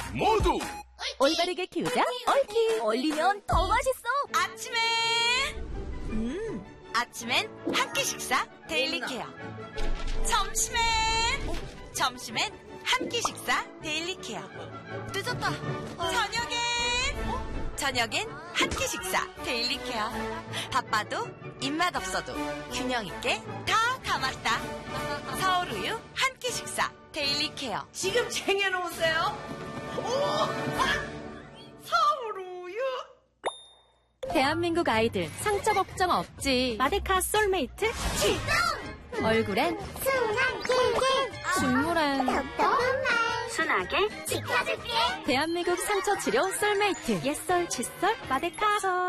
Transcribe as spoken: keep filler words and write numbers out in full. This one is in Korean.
모두 올바르게 키우자 얽히. 얼리면 더 맛있어. 아침엔 음 아침엔 한 끼 식사 데일리 케어. 점심엔 점심엔 한 끼 식사 데일리 케어. 늦었다. 저녁엔 저녁엔 한 끼 식사 데일리 케어. 바빠도 입맛 없어도 균형 있게 다 담았다. 서울 우유 한 끼 식사 데일리 케어. 지금 쟁여놓으세요. 오! 서울 우유. 대한민국 아이들 상처 걱정 없지. 마데카 솔메이트 출동. 얼굴엔 순한 꿀꿀 식물엔 톡톡한 말 순하게 지켜줄게. 대한민국 상처 치료 솔메이트. 옛설 칫솔 마데카 솔.